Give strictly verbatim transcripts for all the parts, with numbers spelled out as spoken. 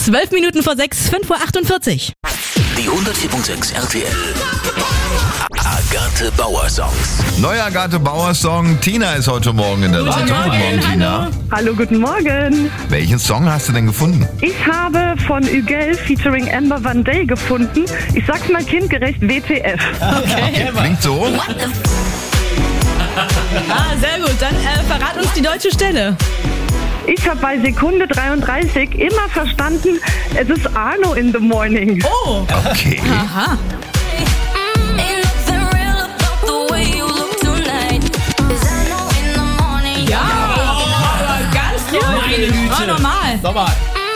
Zwölf Minuten vor sechs, fünf Uhr achtundvierzig. Die hundertvier Komma sechs R T L Agathe Bauer Songs. Neuer Agathe Bauer Song. Tina ist heute Morgen in der Leitung. Guten Morgen, Tina. Hallo, guten Morgen. Welchen Song hast du denn gefunden? Ich habe von Ügel featuring Amber Van Day gefunden. Ich sag's mal kindgerecht, W T F. Okay. Klingt so. Ah, sehr gut. Dann äh, verrat uns die deutsche Stelle. Ich habe bei Sekunde dreiunddreißig immer verstanden, es ist Arno in the morning. Oh. Okay. Aha. Ja, aber ganz gut. Meine Güte. War normal. Nochmal.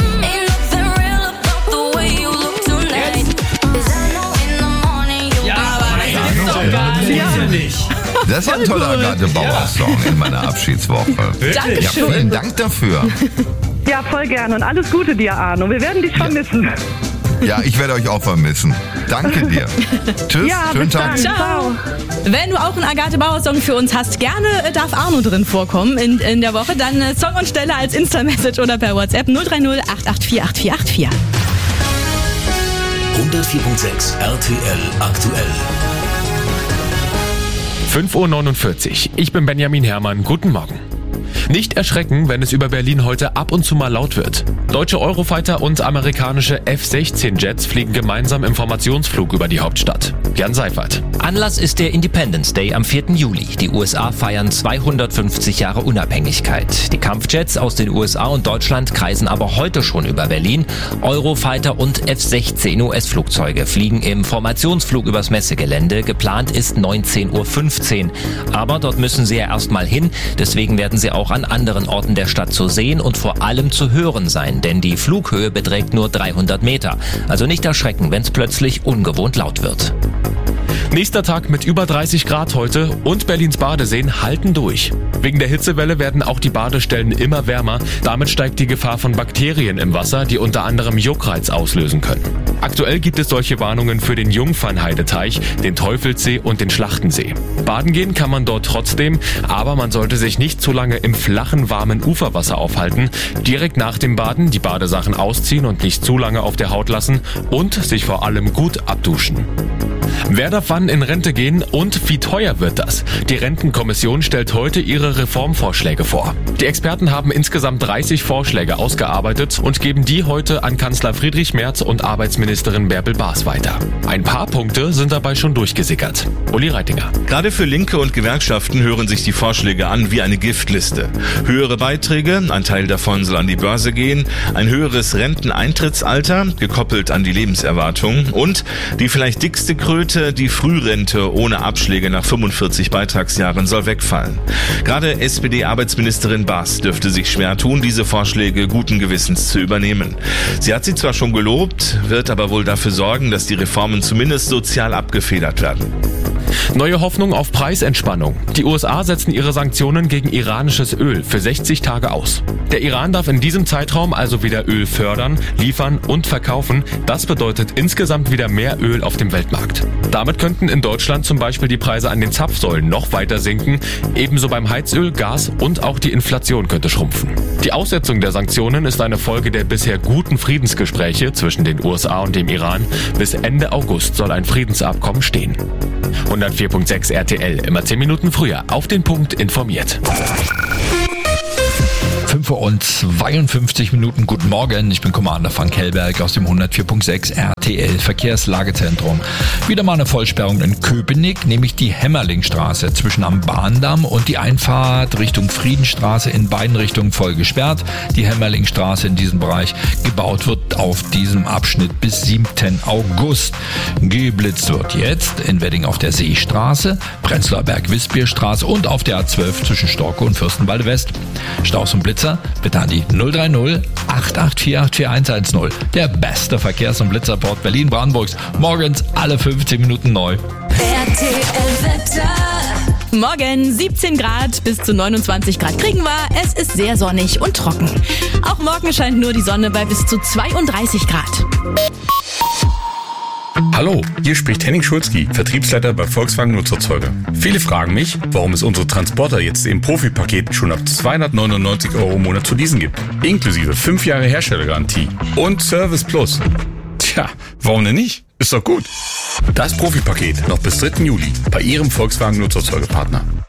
Ja, aber das ist doch gar nicht. Das ist ja ein toller Agathe Bauer Song in meiner Abschiedswoche. Ja, Dankeschön. vielen Dank dafür. Ja, voll gerne und alles Gute dir, Arno. Wir werden dich vermissen. Ja, ich werde euch auch vermissen. Danke dir. Tschüss, Ja, schönen bis Tag. dann. Ciao. Wenn du auch einen Agathe Bauer Song für uns hast, gerne äh, darf Arno drin vorkommen in, in der Woche. Dann äh, Song und Stelle als Insta-Message oder per WhatsApp null drei null acht acht vier acht vier acht vier. hundertvier Komma sechs R T L aktuell. fünf Uhr neunundvierzig. Ich bin Benjamin Herrmann. Guten Morgen. Nicht erschrecken, wenn es über Berlin heute ab und zu mal laut wird. Deutsche Eurofighter und amerikanische F sechzehn Jets fliegen gemeinsam im Formationsflug über die Hauptstadt. Jan Seifert. Anlass ist der Independence Day am vierten Juli. Die U S A feiern zweihundertfünfzig Jahre Unabhängigkeit. Die Kampfjets aus den U S A und Deutschland kreisen aber heute schon über Berlin. Eurofighter und F sechzehn U S-Flugzeuge fliegen im Formationsflug übers Messegelände. Geplant ist neunzehn Uhr fünfzehn. Aber dort müssen sie ja erstmal hin. Deswegen werden sie auch an anderen Orten der Stadt zu sehen und vor allem zu hören sein, denn die Flughöhe beträgt nur dreihundert Meter. Also nicht erschrecken, wenn es plötzlich ungewohnt laut wird. Nächster Tag mit über dreißig Grad heute und Berlins Badeseen halten durch. Wegen der Hitzewelle werden auch die Badestellen immer wärmer. Damit steigt die Gefahr von Bakterien im Wasser, die unter anderem Juckreiz auslösen können. Aktuell gibt es solche Warnungen für den Jungfernheideteich, den Teufelssee und den Schlachtensee. Baden gehen kann man dort trotzdem, aber man sollte sich nicht zu lange im flachen, warmen Uferwasser aufhalten. Direkt nach dem Baden die Badesachen ausziehen und nicht zu lange auf der Haut lassen und sich vor allem gut abduschen. Wer darf wann in Rente gehen und wie teuer wird das? Die Rentenkommission stellt heute ihre Reformvorschläge vor. Die Experten haben insgesamt dreißig Vorschläge ausgearbeitet und geben die heute an Kanzler Friedrich Merz und Arbeitsministerin Bärbel Baas weiter. Ein paar Punkte sind dabei schon durchgesickert. Uli Reitinger. Gerade für Linke und Gewerkschaften hören sich die Vorschläge an wie eine Giftliste. Höhere Beiträge, ein Teil davon soll an die Börse gehen, ein höheres Renteneintrittsalter, gekoppelt an die Lebenserwartung und die vielleicht dickste Kröte, die Frührente ohne Abschläge nach fünfundvierzig Beitragsjahren soll wegfallen. Gerade S P D-Arbeitsministerin Baas dürfte sich schwer tun, diese Vorschläge guten Gewissens zu übernehmen. Sie hat sie zwar schon gelobt, wird aber wohl dafür sorgen, dass die Reformen zumindest sozial abgefedert werden. Neue Hoffnung auf Preisentspannung. Die U S A setzen ihre Sanktionen gegen iranisches Öl für sechzig Tage aus. Der Iran darf in diesem Zeitraum also wieder Öl fördern, liefern und verkaufen. Das bedeutet insgesamt wieder mehr Öl auf dem Weltmarkt. Damit könnten in Deutschland zum Beispiel die Preise an den Zapfsäulen noch weiter sinken. Ebenso beim Heizöl, Gas und auch die Inflation könnte schrumpfen. Die Aussetzung der Sanktionen ist eine Folge der bisher guten Friedensgespräche zwischen den U S A und dem Iran. Bis Ende August soll ein Friedensabkommen stehen. hundertvier Komma sechs R T L, immer zehn Minuten früher, auf den Punkt informiert. fünf Uhr und zweiundfünfzig Minuten. Guten Morgen, ich bin Commander Frank Hellberg aus dem hundertvier Komma sechs R T L Verkehrslagezentrum. Wieder mal eine Vollsperrung in Köpenick, nämlich die Hämmerlingstraße zwischen am Bahndamm und die Einfahrt Richtung Friedenstraße in beiden Richtungen voll gesperrt. Die Hämmerlingstraße in diesem Bereich gebaut wird auf diesem Abschnitt bis siebten August. Geblitzt wird jetzt in Wedding auf der Seestraße, Prenzlauer Berg-Wispierstraße und auf der A zwölf zwischen Storke und Fürstenwalde West. Staus und Blitzer bitte an die null drei null acht acht vier acht vier eins eins null. Der beste Verkehrs- und Blitzerport Berlin-Brandenburgs. Morgens alle fünfzehn Minuten neu. R T L-Wetter. Morgen siebzehn Grad bis zu neunundzwanzig Grad kriegen wir. Es ist sehr sonnig und trocken. Auch morgen scheint nur die Sonne bei bis zu zweiunddreißig Grad. Hallo, hier spricht Henning Schulzki, Vertriebsleiter bei Volkswagen Nutzerzeuge. Viele fragen mich, warum es unsere Transporter jetzt im Profi-Paket schon ab zweihundertneunundneunzig Euro im Monat zu leasen gibt. Inklusive fünf Jahre Herstellergarantie und Service Plus. Tja, warum denn nicht? Ist doch gut. Das Profi-Paket noch bis dritten Juli bei Ihrem Volkswagen Nutzerzeugepartner.